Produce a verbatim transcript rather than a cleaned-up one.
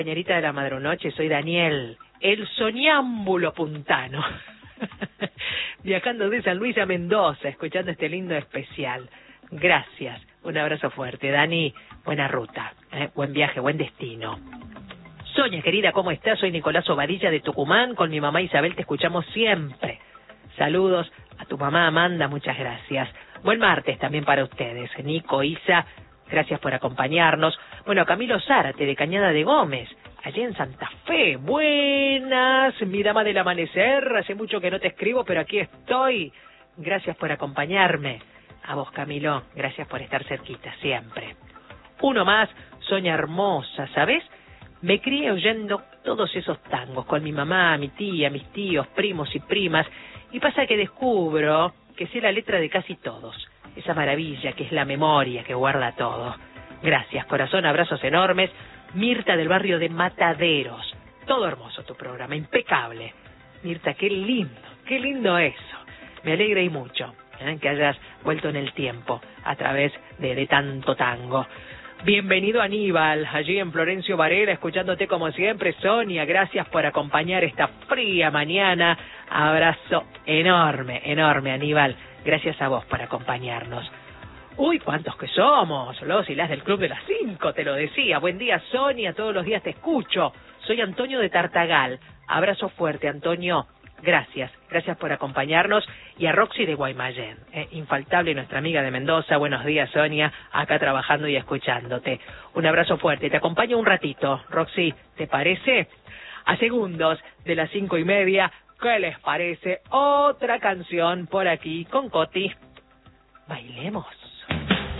Señorita de la Madrunoche, soy Daniel, el soñámbulo puntano, viajando de San Luis a Mendoza, escuchando este lindo especial. Gracias, un abrazo fuerte, Dani, buena ruta, ¿eh? Buen viaje, buen destino. Sonia, querida, ¿cómo estás? Soy Nicolás Obadilla de Tucumán, con mi mamá Isabel te escuchamos siempre. Saludos a tu mamá Amanda, muchas gracias. Buen martes también para ustedes, Nico, Isa, gracias por acompañarnos. Bueno, Camilo Zárate, de Cañada de Gómez, allí en Santa Fe. Buenas, mi dama del amanecer. Hace mucho que no te escribo, pero aquí estoy. Gracias por acompañarme. A vos, Camilo, gracias por estar cerquita, siempre. Uno más, Sonia hermosa, ¿sabés? Me crié oyendo todos esos tangos con mi mamá, mi tía, mis tíos, primos y primas. Y pasa que descubro que sé la letra de casi todos. Esa maravilla que es la memoria que guarda todo. Gracias, corazón, abrazos enormes. Mirta del barrio de Mataderos. Todo hermoso tu programa, impecable. Mirta, qué lindo, qué lindo eso. Me alegra y mucho ¿eh? que hayas vuelto en el tiempo a través de, de tanto tango. Bienvenido Aníbal, allí en Florencio Varela, escuchándote como siempre. Sonia, gracias por acompañar esta fría mañana. Abrazo enorme, enorme, Aníbal. Gracias a vos por acompañarnos. Uy, cuántos que somos, los y las del Club de las Cinco, te lo decía. Buen día, Sonia, todos los días te escucho. Soy Antonio de Tartagal. Abrazo fuerte, Antonio. Gracias, gracias por acompañarnos. Y a Roxy de Guaymallén, eh, infaltable nuestra amiga de Mendoza. Buenos días, Sonia, acá trabajando y escuchándote. Un abrazo fuerte, te acompaño un ratito. Roxy, ¿te parece? A segundos de las cinco y media, ¿qué les parece? Otra canción por aquí con Coti. Bailemos.